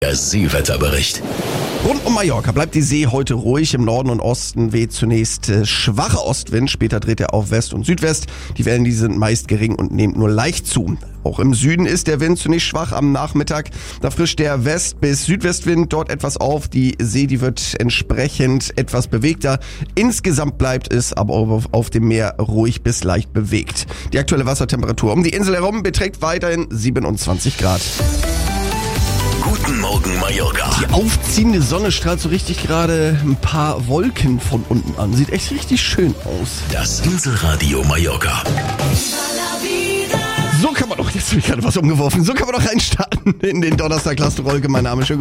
Der Seewetterbericht. Rund um Mallorca bleibt die See heute ruhig. Im Norden und Osten weht zunächst schwacher Ostwind, später dreht er auf West und Südwest. Die Wellen, die sind meist gering und nehmen nur leicht zu. Auch im Süden ist der Wind zunächst schwach am Nachmittag. Da frischt der West- bis Südwestwind dort etwas auf. Die See, die wird entsprechend etwas bewegter. Insgesamt bleibt es aber auf dem Meer ruhig bis leicht bewegt. Die aktuelle Wassertemperatur um die Insel herum beträgt weiterhin 27 Grad. Guten Morgen, Mallorca. Die aufziehende Sonne strahlt so richtig gerade ein paar Wolken von unten an. Sieht echt richtig schön aus. Das Inselradio Mallorca. So kann man doch, jetzt habe ich gerade was umgeworfen, so kann man doch reinstarten in den Donnerstag. Lasst Rolke, mein Name ist schön.